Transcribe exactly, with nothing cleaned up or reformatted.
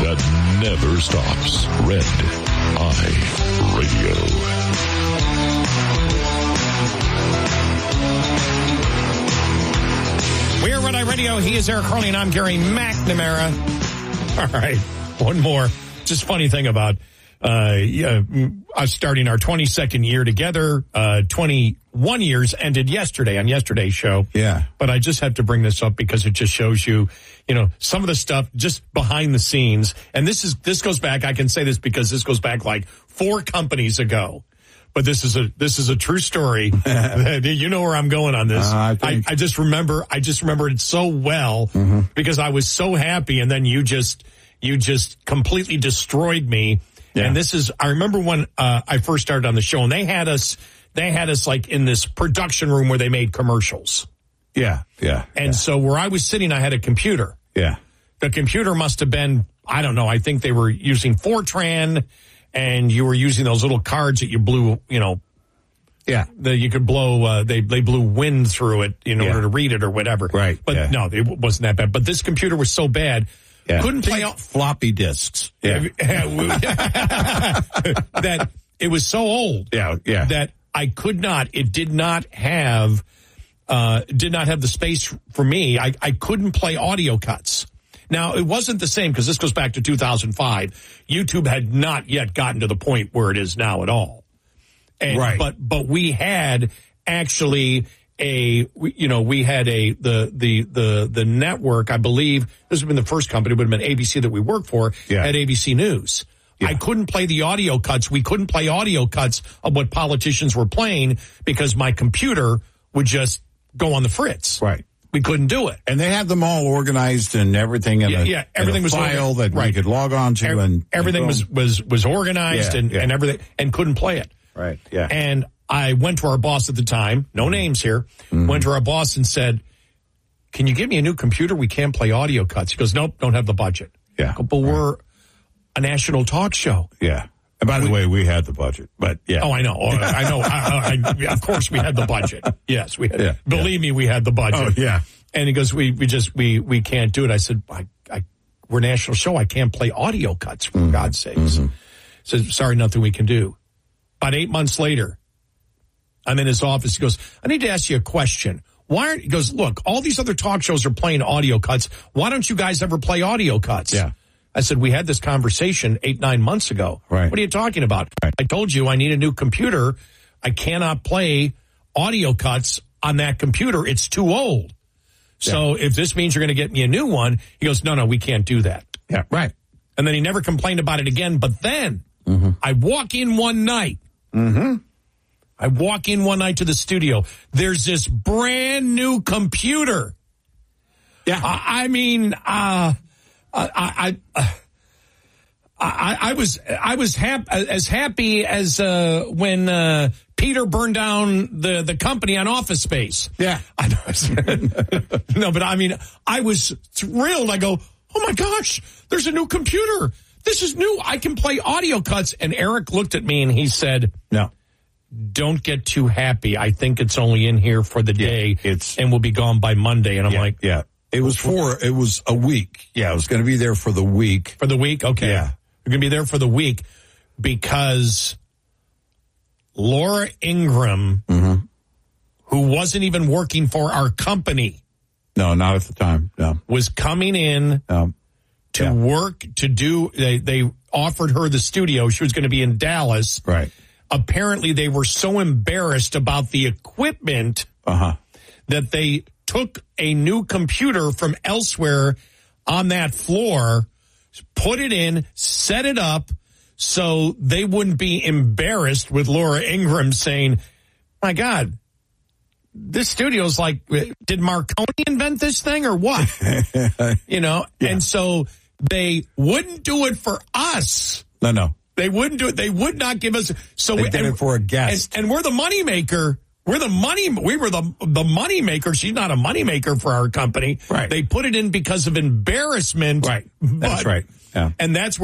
that never stops. Red Eye Radio. We're Red Eye Radio. He is Eric Harley, and I'm Gary McNamara. All right, one more. Just funny thing about uh, uh, us starting our twenty-second year together. Uh, twenty-one years ended yesterday on yesterday's show. Yeah. But I just have to bring this up because it just shows you, you know, some of the stuff just behind the scenes. And this is this goes back. I can say this because this goes back like four companies ago. But this is a this is a true story. You know where I'm going on this. Uh, I, I, I just remember I just remember it so well mm-hmm. because I was so happy, and then you just you just completely destroyed me. Yeah. And this is I remember when uh, I first started on the show, and they had us they had us like in this production room where they made commercials. Yeah, yeah. And yeah. so where I was sitting, I had a computer. Yeah. The computer must have been I don't know. I think they were using Fortran. And you were using those little cards that you blew, you know, yeah, that you could blow. Uh, they they blew wind through it in yeah. order to read it or whatever. Right. But yeah. no, it wasn't that bad. But this computer was so bad, yeah. couldn't play all floppy disks. Yeah. That it was so old. Yeah, yeah. That I could not. It did not have. Uh, did not have the space for me. I I couldn't play audio cuts. Now, it wasn't the same because this goes back to two thousand five. YouTube had not yet gotten to the point where it is now at all. And, right. But but we had actually a, you know, we had a, the, the, the, the network, I believe, this would have been the first company, would have been A B C that we worked for, yeah. at A B C News. Yeah. I couldn't play the audio cuts. We couldn't play audio cuts of what politicians were playing because my computer would just go on the fritz. Right. We couldn't do it. And they had them all organized and everything in yeah, a, yeah, everything in a was file organ- that right. we could log on to. Every, and Everything and was, was, was organized yeah, and, yeah. and everything, and couldn't play it. Right, yeah. And I went to our boss at the time, no names here, mm-hmm. went to our boss and said, can you give me a new computer? We can't play audio cuts. He goes, nope, don't have the budget. Yeah. Go, but right. we're a national talk show. Yeah. And by the we, way, we had the budget, but yeah. Oh, I know. Oh, I know. I, I, of course we had the budget. Yes, we had. Yeah, believe yeah. me, we had the budget. Oh, yeah. And he goes, we, we just, we, we can't do it. I said, I, I, we're a national show. I can't play audio cuts, for mm-hmm. God's sakes. Mm-hmm. So, sorry, nothing we can do. About eight months later, I'm in his office. He goes, I need to ask you a question. Why aren't, he goes, look, all these other talk shows are playing audio cuts. Why don't you guys ever play audio cuts? Yeah. I said, we had this conversation eight, nine months ago. Right. What are you talking about? Right. I told you I need a new computer. I cannot play audio cuts on that computer. It's too old. So yeah. if this means you're going to get me a new one, he goes, no, no, we can't do that. Yeah, right. And then he never complained about it again. But then mm-hmm. I walk in one night. Mm-hmm. I walk in one night to the studio. There's this brand new computer. Yeah. I, I mean, uh, I, I, I, I, I was, I was hap- as happy as uh, when uh, Peter burned down the, the company on Office Space. Yeah. I know. No, but I mean, I was thrilled. I go, oh my gosh, there's a new computer. This is new. I can play audio cuts. And Eric looked at me and he said, no, don't get too happy. I think it's only in here for the day. Yeah, it's and will be gone by Monday. And I'm yeah, like, yeah, it was for, it was a week. Yeah. It was going to be there for the week. For the week. Okay. Yeah. You're going to be there for the week because Laura Ingraham, mm-hmm. who wasn't even working for our company. No, not at the time. No. Was coming in um, to yeah. work, to do, they, they offered her the studio. She was going to be in Dallas. Right. Apparently they were so embarrassed about the equipment uh-huh. that they took a new computer from elsewhere on that floor, put it in, set it up so they wouldn't be embarrassed with Laura Ingraham saying, my God, this studio's like, did Marconi invent this thing or what? You know, yeah. and so they wouldn't do it for us. No, no. They wouldn't do it. They would not give us. So they we did and, it for a guest. And, and we're the money maker. We're the money. We were the the money maker. She's not a money maker for our company. Right. They put it in because of embarrassment. Right. That's but, right. Yeah. And that's where